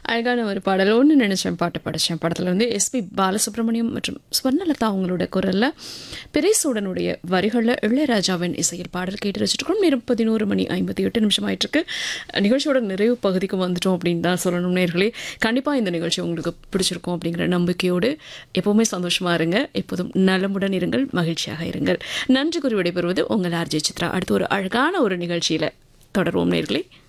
அழகான ஒரு பாடல் ஒன்று நினைச்சேன் பாட்டு படித்தேன் படத்தில் வந்து எஸ்பி பாலசுப்ரமணியம் மற்றும் ஸ்வர்ணலதா அவங்களோட குரலில் பெரேசூடனுடைய வரிகளில் இளையராஜாவின் இசையில் பாடல் கேட்டு வச்சுருக்கோம். நேரம் 11:58 ஆயிட்டிருக்கு. நிகழ்ச்சியோட நிறைவு பகுதிக்கு வந்துட்டோம் அப்படின்னு தான் சொல்லணும் நேர்களே. கண்டிப்பாக இந்த நிகழ்ச்சி உங்களுக்கு பிடிச்சிருக்கும் அப்படிங்கிற நம்பிக்கையோடு எப்போவுமே சந்தோஷமாக இருங்க, எப்போதும் நலமுடன் இருங்கள், மகிழ்ச்சியாக இருங்கள். நன்றி கூறி விடைபெறுவது உங்கள் ஆர்ஜே சித்ரா. அடுத்து ஒரு அழகான ஒரு நிகழ்ச்சியில் தொடர்வோம் நேர்களே.